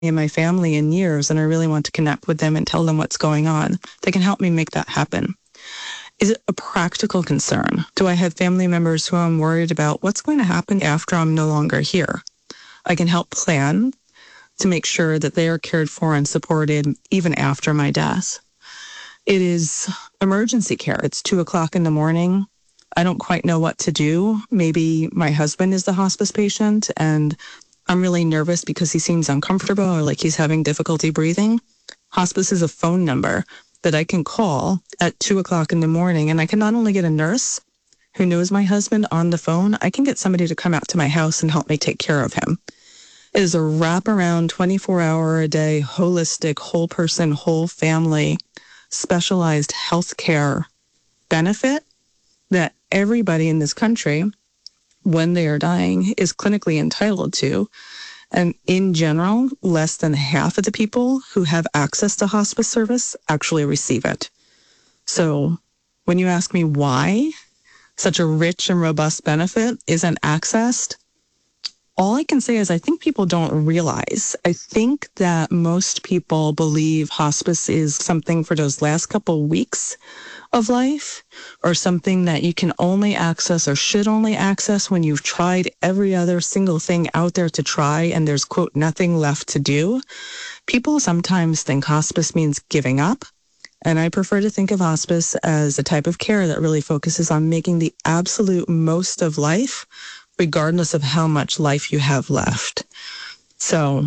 in my family in years, and I really want to connect with them and tell them what's going on. They can help me make that happen. Is it a practical concern? Do I have family members who I'm worried about what's going to happen after I'm no longer here? I can help plan to make sure that they are cared for and supported even after my death. It is emergency care. It's 2:00 in the morning. I don't quite know what to do. Maybe my husband is the hospice patient and I'm really nervous because he seems uncomfortable or like he's having difficulty breathing. Hospice is a phone number that I can call at 2:00 in the morning, and I can not only get a nurse who knows my husband on the phone, I can get somebody to come out to my house and help me take care of him. It is a wraparound 24-hour-a-day, holistic, whole person, whole family, specialized healthcare benefit that everybody in this country, when they are dying, is clinically entitled to. And in general, less than half of the people who have access to hospice service actually receive it. So when you ask me why such a rich and robust benefit isn't accessed, all I can say is I think people don't realize. I think that most people believe hospice is something for those last couple weeks of life, or something that you can only access or should only access when you've tried every other single thing out there to try and there's, quote, nothing left to do. People sometimes think hospice means giving up, and I prefer to think of hospice as a type of care that really focuses on making the absolute most of life, regardless of how much life you have left. So,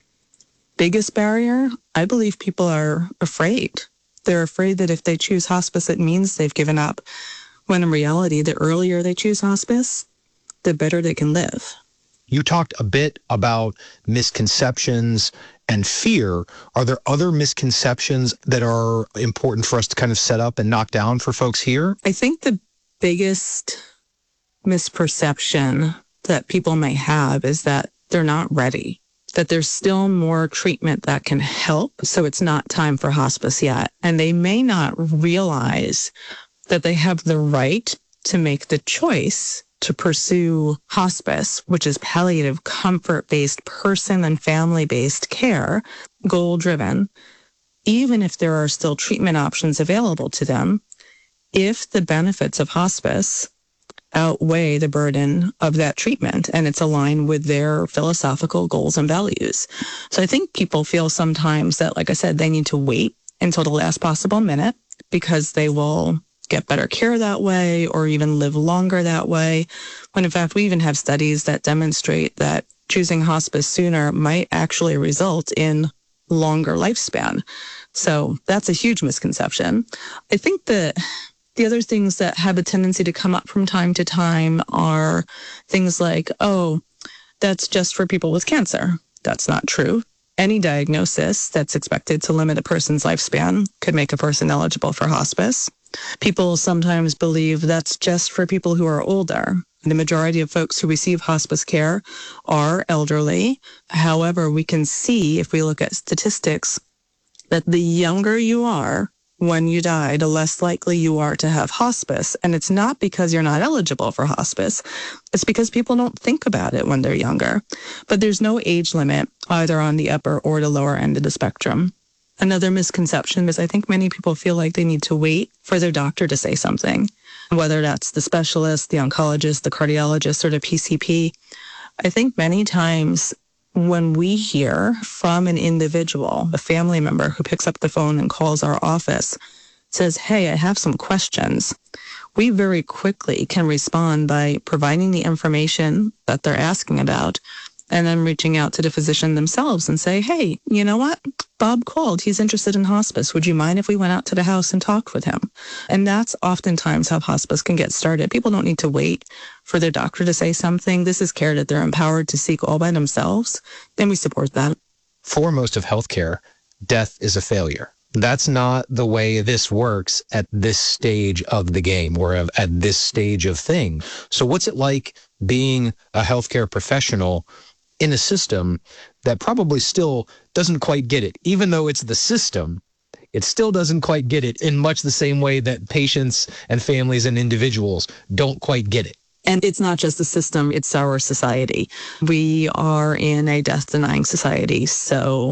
biggest barrier, I believe people are afraid. They're afraid that if they choose hospice, it means they've given up, when in reality, the earlier they choose hospice, the better they can live. You talked a bit about misconceptions and fear. Are there other misconceptions that are important for us to kind of set up and knock down for folks here? I think the biggest misperception that people may have is that they're not ready, that there's still more treatment that can help, so it's not time for hospice yet. And they may not realize that they have the right to make the choice to pursue hospice, which is palliative, comfort-based, person and family-based care, goal-driven, even if there are still treatment options available to them, if the benefits of hospice outweigh the burden of that treatment and it's aligned with their philosophical goals and values. So I think people feel sometimes that, like I said, they need to wait until the last possible minute because they will get better care that way or even live longer that way, when in fact we even have studies that demonstrate that choosing hospice sooner might actually result in longer lifespan. So that's a huge misconception. I think that the other things that have a tendency to come up from time to time are things like, oh, that's just for people with cancer. That's not true. Any diagnosis that's expected to limit a person's lifespan could make a person eligible for hospice. People sometimes believe that's just for people who are older. The majority of folks who receive hospice care are elderly. However, we can see, if we look at statistics, that the younger you are when you die, the less likely you are to have hospice. And it's not because you're not eligible for hospice. It's because people don't think about it when they're younger. But there's no age limit either on the upper or the lower end of the spectrum. Another misconception is I think many people feel like they need to wait for their doctor to say something, whether that's the specialist, the oncologist, the cardiologist, or the PCP. I think many times when we hear from an individual, a family member who picks up the phone and calls our office, says, hey, I have some questions, we very quickly can respond by providing the information that they're asking about and then reaching out to the physician themselves and say, hey, you know what? Bob called. He's interested in hospice. Would you mind if we went out to the house and talked with him? And that's oftentimes how hospice can get started. People don't need to wait for their doctor to say something. This is care that they're empowered to seek all by themselves. Then we support that. Foremost of healthcare, death is a failure. That's not the way this works at this stage of the game or at this stage of thing. So what's it like being a healthcare professional in a system that probably still doesn't quite get it? Even though it's the system, it still doesn't quite get it in much the same way that patients and families and individuals don't quite get it. And it's not just the system, it's our society. We are in a death denying society. So